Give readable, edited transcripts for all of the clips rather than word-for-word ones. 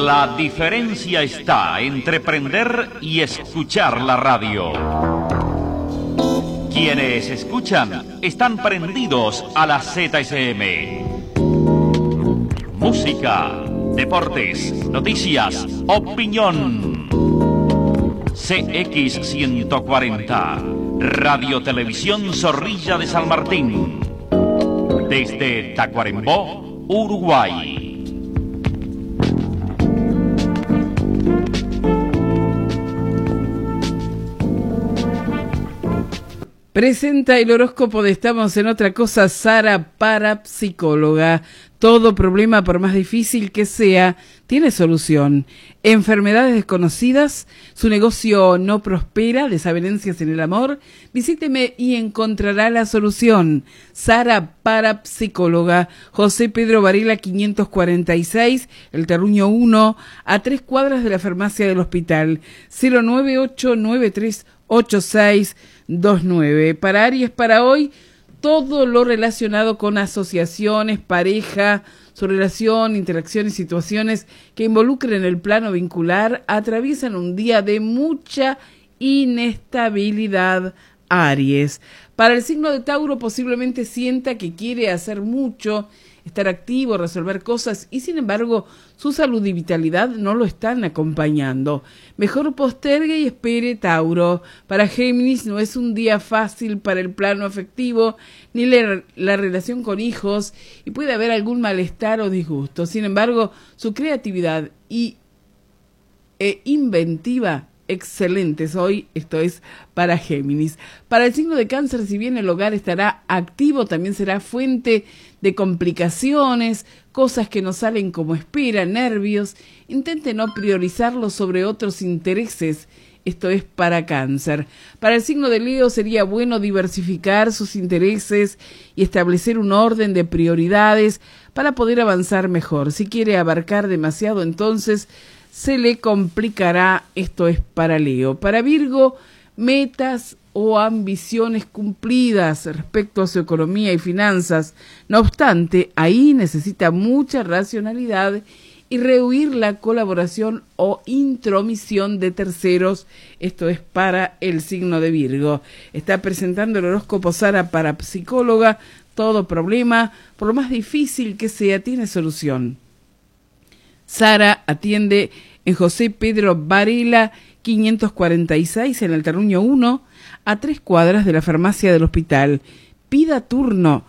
La diferencia está entre prender y escuchar la radio. Quienes escuchan están prendidos a la ZSM. Música, deportes, noticias, opinión. CX140, Radio Televisión Zorrilla de San Martín. Desde Tacuarembó, Uruguay. Presenta el horóscopo de Estamos en Otra Cosa, Sara, parapsicóloga. Todo problema, por más difícil que sea, tiene solución. Enfermedades desconocidas, su negocio no prospera, desavenencias en el amor. Visíteme y encontrará la solución. Sara, parapsicóloga. José Pedro Varela 546, El Terruño 1, a 3 cuadras de la farmacia del hospital. 098938629. Para Aries, para hoy, todo lo relacionado con asociaciones, pareja, su relación, interacciones, situaciones que involucren el plano vincular, atraviesan un día de mucha inestabilidad. Aries. Para el signo de Tauro, posiblemente sienta que quiere hacer mucho, estar activo, resolver cosas, y sin embargo su salud y vitalidad no lo están acompañando. Mejor postergue y espere, Tauro. Para Géminis, no es un día fácil para el plano afectivo ni la relación con hijos, y puede haber algún malestar o disgusto. Sin embargo, su creatividad e inventiva excelentes hoy, esto es para Géminis. Para el signo de Cáncer, si bien el hogar estará activo, también será fuente de complicaciones, cosas que no salen como espera, nervios. Intente no priorizarlo sobre otros intereses. Esto es para Cáncer. Para el signo de Leo, sería bueno diversificar sus intereses y establecer un orden de prioridades para poder avanzar mejor. Si quiere abarcar demasiado, entonces se le complicará. Esto es para Leo. Para Virgo, metas o ambiciones cumplidas respecto a su economía y finanzas. No obstante, ahí necesita mucha racionalidad y rehuir la colaboración o intromisión de terceros. Esto es para el signo de Virgo. Está presentando el horóscopo Sara, parapsicóloga. Todo problema, por lo más difícil que sea, tiene solución. Sara atiende en José Pedro Varela 546, en el Terruño 1, a 3 cuadras de la farmacia del hospital. Pida turno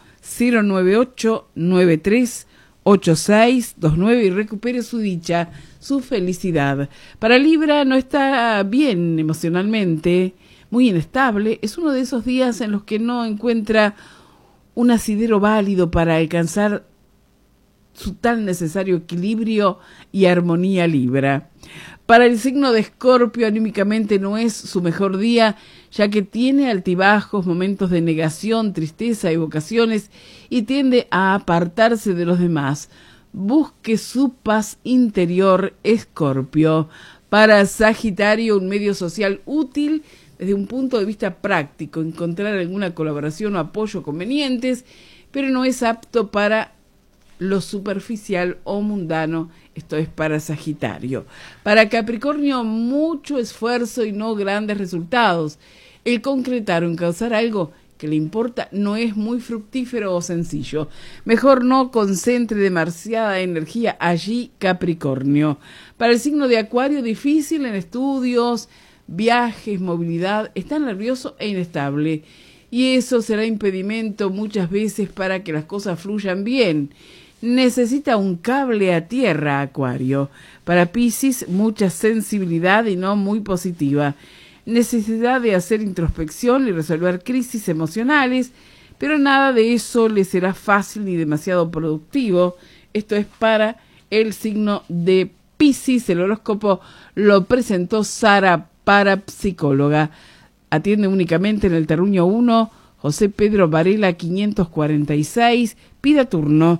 098938629 y recupere su dicha, su felicidad. Para Libra, no está bien emocionalmente, muy inestable. Es uno de esos días en los que no encuentra un asidero válido para alcanzar su tan necesario equilibrio y armonía. Libra. Para el signo de Escorpio, anímicamente no es su mejor día, ya que tiene altibajos, momentos de negación, tristeza, evocaciones, y tiende a apartarse de los demás. Busque su paz interior, Escorpio. Para Sagitario, un medio social útil desde un punto de vista práctico, encontrar alguna colaboración o apoyo convenientes, pero no es apto para lo superficial o mundano. Esto es para Sagitario. Para Capricornio, mucho esfuerzo y no grandes resultados. El concretar o encauzar algo que le importa no es muy fructífero o sencillo. Mejor no concentre demasiada energía allí, Capricornio. Para el signo de Acuario, difícil en estudios, viajes, movilidad. Está nervioso e inestable, y eso será impedimento muchas veces para que las cosas fluyan bien. Necesita un cable a tierra, Acuario. Para Piscis, mucha sensibilidad y no muy positiva. Necesidad de hacer introspección y resolver crisis emocionales, pero nada de eso le será fácil ni demasiado productivo. Esto es para el signo de Piscis. El horóscopo lo presentó Sara, parapsicóloga. Atiende únicamente en el Terruño 1, José Pedro Varela 546. Pida turno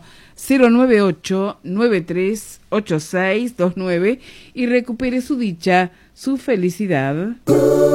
098938629 y recupere su dicha, su felicidad.